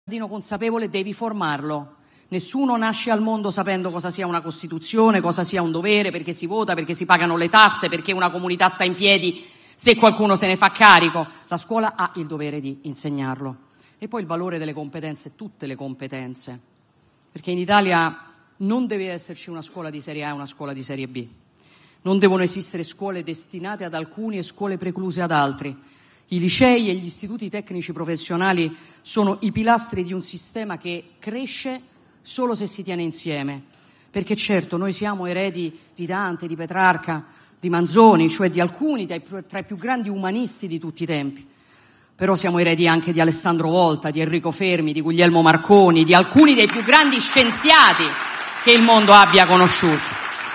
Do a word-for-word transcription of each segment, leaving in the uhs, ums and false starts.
consapevole devi formarlo. Nessuno nasce al mondo sapendo cosa sia una Costituzione, cosa sia un dovere, perché si vota, perché si pagano le tasse, perché una comunità sta in piedi se qualcuno se ne fa carico. La scuola ha il dovere di insegnarlo. E poi il valore delle competenze, tutte le competenze, perché in Italia non deve esserci una scuola di serie A e una scuola di serie B. Non devono esistere scuole destinate ad alcuni e scuole precluse ad altri. I licei e gli istituti tecnici professionali sono i pilastri di un sistema che cresce solo se si tiene insieme. Perché certo, noi siamo eredi di Dante, di Petrarca, di Manzoni, cioè di alcuni tra i più grandi umanisti di tutti i tempi. Però siamo eredi anche di Alessandro Volta, di Enrico Fermi, di Guglielmo Marconi, di alcuni dei più grandi scienziati che il mondo abbia conosciuto.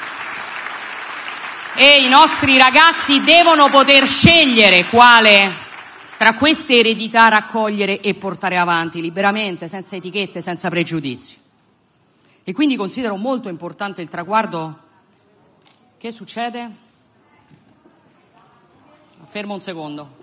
E i nostri ragazzi devono poter scegliere quale tra queste eredità raccogliere e portare avanti liberamente, senza etichette, senza pregiudizi. E quindi considero molto importante il traguardo. Che succede? Fermo un secondo.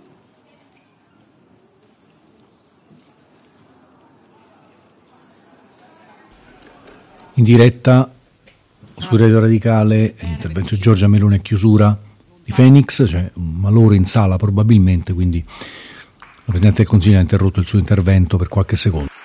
In diretta su Radio Radicale l'intervento di Giorgia Meloni a chiusura di Phoenix, c'è un malore in sala probabilmente, quindi la Presidente del Consiglio ha interrotto il suo intervento per qualche secondo.